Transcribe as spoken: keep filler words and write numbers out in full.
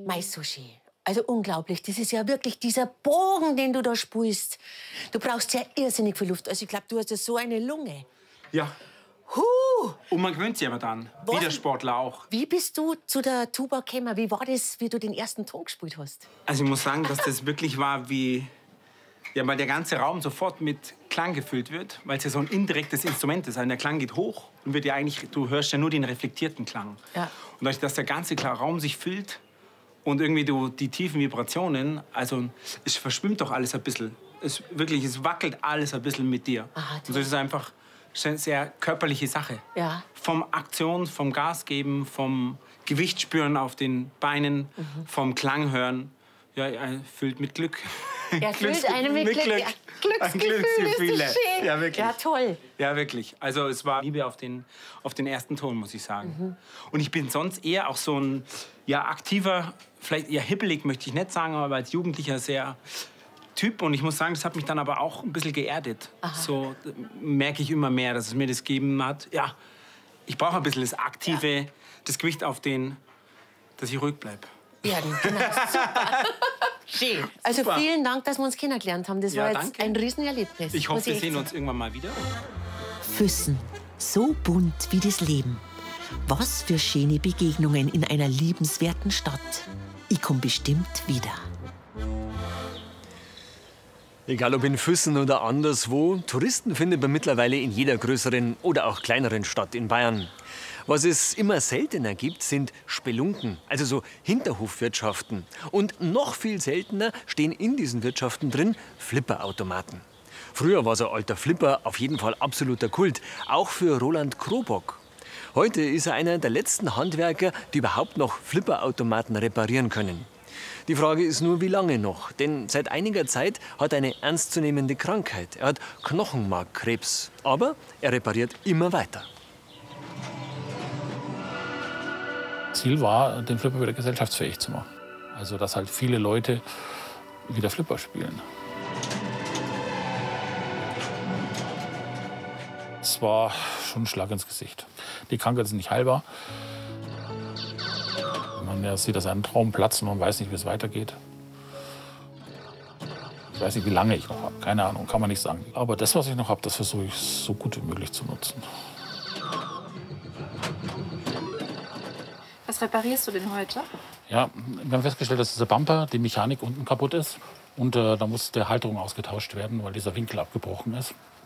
Mei, so schön. Also unglaublich. Das ist ja wirklich dieser Bogen, den du da spulst. Du brauchst ja irrsinnig viel Luft. Also ich glaube, du hast ja so eine Lunge. Ja. Huh. Und man gewöhnt sich aber dann. Was? Wie der Sportler auch. Wie bist du zu der Tuba gekommen? Wie war das, wie du den ersten Ton gespielt hast? Also ich muss sagen, dass das wirklich war wie... Ja, weil der ganze Raum sofort mit Klang gefüllt wird, weil es ja so ein indirektes Instrument ist. Also der Klang geht hoch und wird ja eigentlich, du hörst ja nur den reflektierten Klang. Ja. Und dadurch, dass der ganze Raum sich füllt und irgendwie du die tiefen Vibrationen, also es verschwimmt doch alles ein bisschen. Es wirklich, es wackelt alles ein bisschen mit dir. Aha, und das ist einfach eine sehr körperliche Sache. Ja. Vom Aktion, vom Gas geben, vom Gewicht spüren auf den Beinen, mhm. vom Klang hören. Ja, füllt mit Glück. Er füllt einen mit, mit Glück. Glück. Ja, Glücksgefühle. Glücksgefühle. Ist das schön. Ja, wirklich. Ja, toll. Ja, wirklich. Also es war Liebe auf den, auf den ersten Ton, muss ich sagen. Mhm. Und ich bin sonst eher auch so ein ja, aktiver, vielleicht eher hippelig, möchte ich nicht sagen, aber als Jugendlicher sehr Typ. Und ich muss sagen, das hat mich dann aber auch ein bisschen geerdet. Aha. So merke ich immer mehr, dass es mir das gegeben hat. Ja, ich brauche ein bisschen das Aktive, ja. das Gewicht auf den, dass ich ruhig bleibe. Ja, genau. Super. Schön. Also Super. Vielen Dank, dass wir uns kennengelernt haben. Das ja, war jetzt danke. ein Riesenerlebnis. Ich hoffe, wir sehen uns irgendwann mal wieder. Füssen, so bunt wie das Leben. Was für schöne Begegnungen in einer liebenswerten Stadt. Ich komme bestimmt wieder. Egal ob in Füssen oder anderswo, Touristen findet man mittlerweile in jeder größeren oder auch kleineren Stadt in Bayern. Was es immer seltener gibt, sind Spelunken, also so Hinterhofwirtschaften. Und noch viel seltener stehen in diesen Wirtschaften drin Flipperautomaten. Früher war so ein alter Flipper auf jeden Fall absoluter Kult, auch für Roland Krobock. Heute ist er einer der letzten Handwerker, die überhaupt noch Flipperautomaten reparieren können. Die Frage ist nur, wie lange noch? Denn seit einiger Zeit hat er eine ernstzunehmende Krankheit. Er hat Knochenmarkkrebs, aber er repariert immer weiter. Ziel war, den Flipper wieder gesellschaftsfähig zu machen. Also, dass halt viele Leute wieder Flipper spielen. Es war schon ein Schlag ins Gesicht. Die Krankheit ist nicht heilbar. Man ja, sieht, dass ein Traum platzt und man weiß nicht, wie es weitergeht. Ich weiß nicht, wie lange ich noch habe. Keine Ahnung, kann man nicht sagen. Aber das, was ich noch habe, das versuche ich so gut wie möglich zu nutzen. Was reparierst du denn heute? Ja, wir haben festgestellt, dass dieser Bumper, die Mechanik unten kaputt ist. Und äh, da muss der Halterung ausgetauscht werden, weil dieser Winkel abgebrochen ist.